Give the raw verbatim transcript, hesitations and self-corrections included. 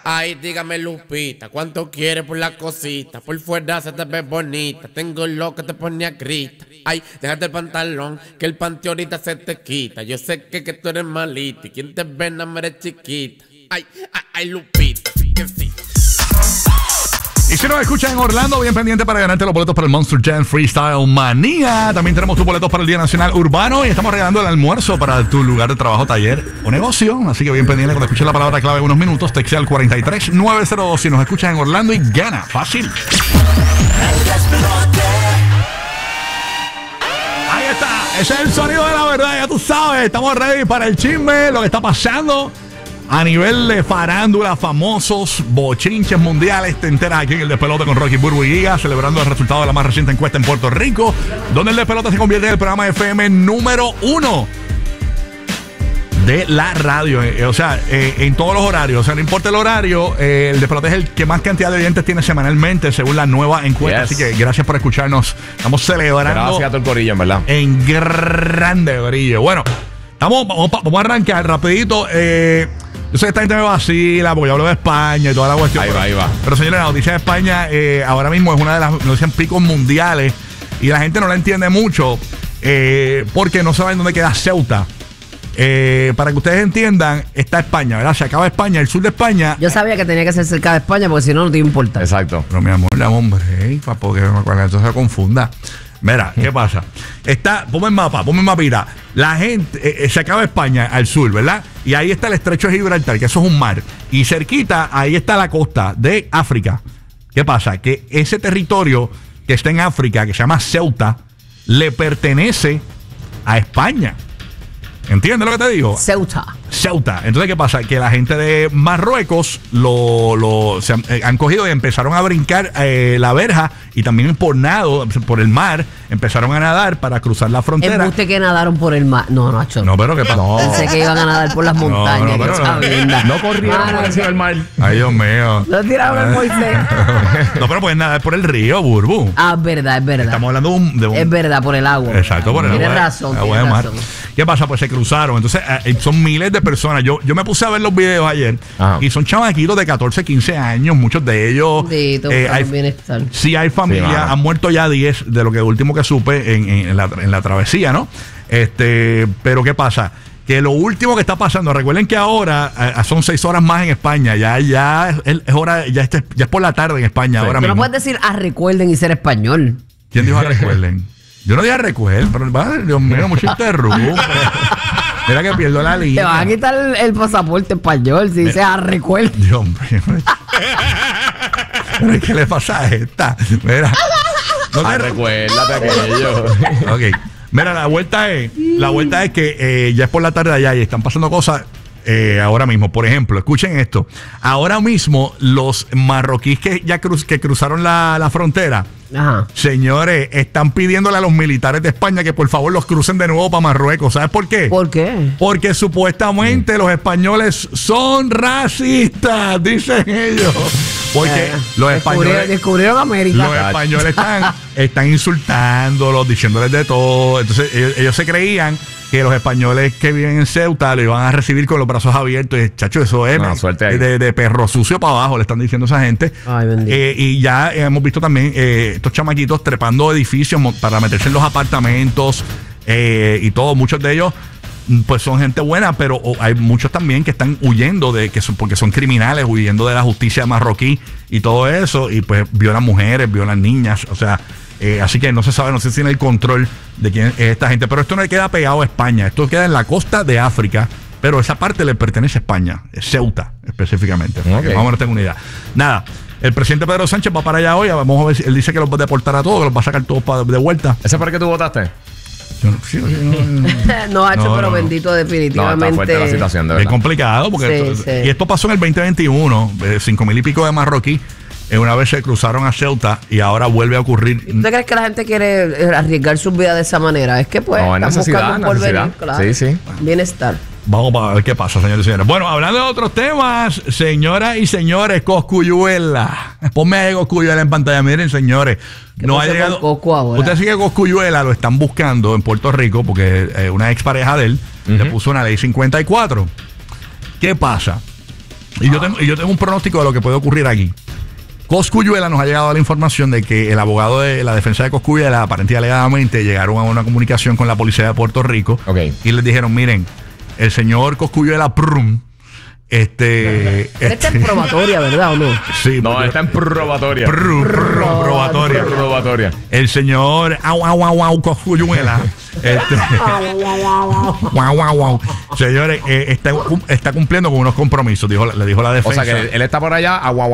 Ay, dígame Lupita, ¿cuánto quieres por la cosita? Por fuera se te ve bonita, tengo lo que te pone a grita. Ay, déjate el pantalón, que el panty ahorita se te quita. Yo sé que, que tú eres malita y quien te ve no me eres chiquita. Ay, ay, ay, Lupita, que sí. Y si nos escuchan en Orlando, bien pendiente para ganarte los boletos para el Monster Jam Freestyle Manía. También tenemos tus boletos para el Día Nacional Urbano y estamos regalando el almuerzo para tu lugar de trabajo, taller o negocio. Así que bien pendiente cuando escuches la palabra clave en unos minutos. Texte al cuatro tres nueve cero dos si nos escuchas en Orlando y gana. Fácil. Ahí está. Ese es el sonido de la verdad. Ya tú sabes. Estamos ready para el chisme, lo que está pasando a nivel de farándula, famosos, bochinches mundiales. Te enteras aquí en el Despelote con Rocky, Burbu y Giga, celebrando el resultado de la más reciente encuesta en Puerto Rico, donde el Despelote se convierte en el programa F M número uno de la radio. Eh, o sea, eh, en todos los horarios. O sea, no importa el horario, eh, el Despelote es el que más cantidad de oyentes tiene semanalmente, según la nueva encuesta. Yes. Así que gracias por escucharnos. Estamos celebrando. Gracias a todo el corillo, en verdad. En grande brillo. Bueno, estamos, vamos, vamos a arrancar rapidito. Eh... Yo sé que esta gente me vacila porque yo hablo de España y toda la cuestión. Ahí pero, va, ahí va. Pero señores, la noticia de España eh, ahora mismo es una de las noticias picos mundiales y la gente no la entiende mucho eh, porque no saben dónde queda Ceuta. Eh, para que ustedes entiendan, está España, ¿verdad? Se acaba España, el sur de España. Yo sabía que tenía que ser cerca de España porque si no, no te iba a importar. Exacto. Pero mi amor, la hombre, hey, para porque eso se confunda. Mira, ¿qué pasa? Está, ponme el mapa, ponme el mapita. La gente, eh, se acaba España al sur, ¿verdad? Y ahí está el estrecho de Gibraltar, que eso es un mar. Y cerquita, ahí está la costa de África. ¿Qué pasa? Que ese territorio que está en África, que se llama Ceuta, le pertenece a España. ¿Entiendes lo que te digo? Ceuta. Ceuta. Entonces, ¿qué pasa? Que la gente de Marruecos lo, lo se han, eh, han cogido y empezaron a brincar eh, la verja y también por nado, por el mar, empezaron a nadar para cruzar la frontera. ¿Es usted que nadaron por el mar? No, no, Acho. No, pero ¿qué pasa? No. Pensé que iban a nadar por las montañas. No, no, pero no, no corrieron por encima del mar. Ay, Dios mío. No tiraron el Moisés. No, pero pueden nadar por el río, Burbu. Ah, es verdad, es verdad. Estamos hablando de un... De un es verdad, por el agua. Exacto, por el tiene agua. Razón, agua tiene de mar. razón. ¿Qué pasa? Pues se cruzaron. Entonces, eh, son miles de personas. Yo, yo me puse a ver los videos ayer. Ajá. Y son chamaquitos de catorce, quince años. Muchos de ellos. Sí, eh, hay, bienestar. Sí, hay familia. Sí, han muerto ya diez de lo que último que supe en, en, en, la, en la travesía, ¿no? Este, pero ¿qué pasa? Que lo último que está pasando, recuerden que ahora eh, son seis horas más en España. Ya, ya es, es hora, ya, este, ya es por la tarde en España. Sí. Ahora Tú mismo. no puedes decir, ah, recuerden y ser español. ¿Quién dijo a recuerden? Yo no dije recuerden, pero madre, Dios mío, mucho interrumpo. Mira que pierdo la línea. Te van a quitar el, el pasaporte español si dices, ah, recuerden. Dios mío. ¿Qué le pasa a esta? Mira. No te ah, recuérdate aquello. Ok. Mira, la vuelta es, la vuelta es que eh, ya es por la tarde allá y están pasando cosas eh, ahora mismo. Por ejemplo, escuchen esto. Ahora mismo los marroquíes que ya cruz, que cruzaron la, la frontera, ajá, señores, están pidiéndole a los militares de España que por favor los crucen de nuevo para Marruecos. ¿Sabes por qué? ¿Por qué? Porque supuestamente mm. los españoles son racistas, dicen ellos. Porque eh, los españoles descubrieron América. Los españoles están, están insultándolos, diciéndoles de todo. Entonces ellos, ellos se creían que los españoles que viven en Ceuta lo iban a recibir con los brazos abiertos. Y, chacho, eso es no, de, de, de perro sucio para abajo, le están diciendo a esa gente. Ay, bendito. Eh, y ya hemos visto también eh, estos chamaquitos trepando edificios para meterse en los apartamentos eh, y todo. Muchos de ellos pues son gente buena, pero hay muchos también que están huyendo de que son, porque son criminales, huyendo de la justicia marroquí y todo eso, y pues violan mujeres, violan niñas, o sea, eh, así que no se sabe, no se tiene el control de quién es esta gente, pero esto no queda pegado a España, esto queda en la costa de África, pero esa parte le pertenece a España, Ceuta específicamente. Okay. Vamos a tener una idea. Nada. El presidente Pedro Sánchez va para allá hoy, vamos a ver si él dice que los va a deportar a todos, que los va a sacar todos para, de vuelta. ¿Ese para qué tú votaste? Yo no, sí, yo no, no, ha hecho, no, pero no, bendito, definitivamente. No, está fuerte la situación, de verdad. Es complicado, porque sí, esto, sí. Y esto pasó en el veinte veintiuno, eh, cinco mil y pico de marroquí, eh, una vez se cruzaron a Ceuta y ahora vuelve a ocurrir. ¿Usted cree que la gente quiere arriesgar su vida de esa manera? Es que pues no, están buscando un porvenir, claro. Sí, sí. Bienestar. Vamos a ver qué pasa, señores y señores. Bueno, hablando de otros temas, señoras y señores, Cosculluela. Ponme ahí Cosculluela en pantalla. Miren, señores, no ha llegado. Usted sigue Cosculluela, lo están buscando en Puerto Rico porque eh, una expareja de él uh-huh. le puso una ley cincuenta y cuatro. ¿Qué pasa? Y yo, tengo, y yo tengo un pronóstico de lo que puede ocurrir aquí. Cosculluela nos ha llegado a la información de que el abogado de la defensa de Cosculluela, aparentemente y alegadamente, llegaron a una comunicación con la policía de Puerto Rico. Okay. Y les dijeron, miren, el señor Cosculluela Prum, este... Pero esta es probatoria, ¿verdad o no? Sí, No, porque- está en probatoria. Prum, prum, probatoria. Probatoria. El señor au, au, au, au, Cosculluela. este, guau, guau, guau. Señores, eh, está, está cumpliendo con unos compromisos, dijo, le dijo la O defensa. sea que él está por allá, agua.